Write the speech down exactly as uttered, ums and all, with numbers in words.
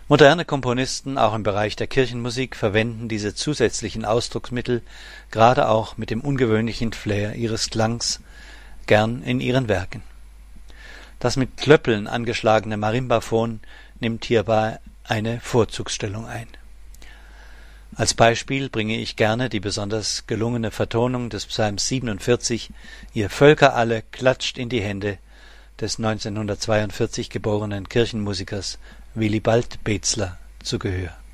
Moderne Komponisten, auch im Bereich der Kirchenmusik, verwenden diese zusätzlichen Ausdrucksmittel, gerade auch mit dem ungewöhnlichen Flair ihres Klangs, gern in ihren Werken. Das mit Klöppeln angeschlagene Marimbaphon nimmt hierbei eine Vorzugsstellung ein. Als Beispiel bringe ich gerne die besonders gelungene Vertonung des Psalms siebenundvierzig, »Ihr Völker alle, klatscht in die Hände«, des neunzehnhundertzweiundvierzig geborenen Kirchenmusikers Willibald Bezler zu Gehör